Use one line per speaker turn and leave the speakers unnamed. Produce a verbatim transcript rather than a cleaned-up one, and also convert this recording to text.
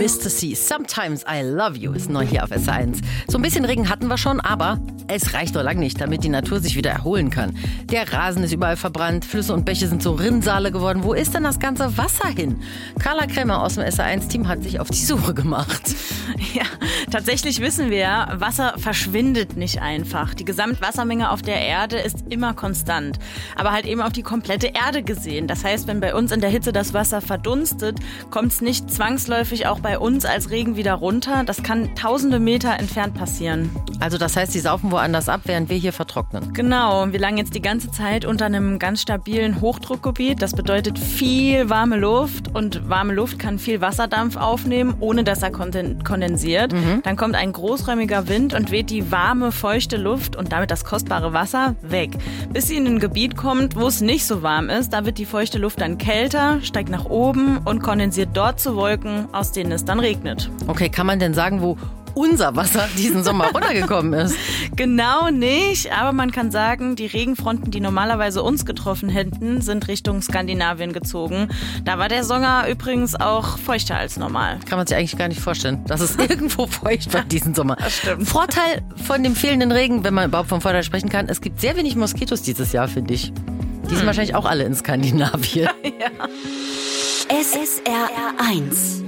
Mister C, Sometimes I Love You ist neu hier auf S R eins. So ein bisschen Regen hatten wir schon, aber es reicht doch lang nicht, damit die Natur sich wieder erholen kann. Der Rasen ist überall verbrannt, Flüsse und Bäche sind so Rinnsale geworden. Wo ist denn das ganze Wasser hin? Carla Krämer aus dem S R eins Team hat sich auf die Suche gemacht.
Ja, tatsächlich wissen wir ja, Wasser verschwindet nicht einfach. Die Gesamtwassermenge auf der Erde ist immer konstant, aber halt eben auf die komplette Erde gesehen. Das heißt, wenn bei uns in der Hitze das Wasser verdunstet, kommt es nicht zwangsläufig auch bei uns als Regen wieder runter. Das kann tausende Meter entfernt passieren.
Also das heißt, die saufen woanders ab, während wir hier vertrocknen.
Genau, wir lagen jetzt die ganze Zeit unter einem ganz stabilen Hochdruckgebiet. Das bedeutet viel warme Luft und warme Luft kann viel Wasserdampf aufnehmen, ohne dass er kondensiert. Mhm. Dann kommt ein großräumiger Wind und weht die warme, feuchte Luft und damit das kostbare Wasser weg. Bis sie in ein Gebiet kommt, wo es nicht so warm ist, da wird die feuchte Luft dann kälter, steigt nach oben und kondensiert dort zu Wolken, aus denen es dann regnet.
Okay, kann man denn sagen, wo unser Wasser diesen Sommer runtergekommen ist?
Genau nicht, aber man kann sagen, die Regenfronten, die normalerweise uns getroffen hätten, sind Richtung Skandinavien gezogen. Da war der Sommer übrigens auch feuchter als normal.
Kann man sich eigentlich gar nicht vorstellen, dass es irgendwo feucht war diesen Sommer.
Das stimmt.
Vorteil von dem fehlenden Regen, wenn man überhaupt vom Vorteil sprechen kann, es gibt sehr wenig Moskitos dieses Jahr, finde ich. Die sind hm. wahrscheinlich auch alle in Skandinavien.
Ja.
S R eins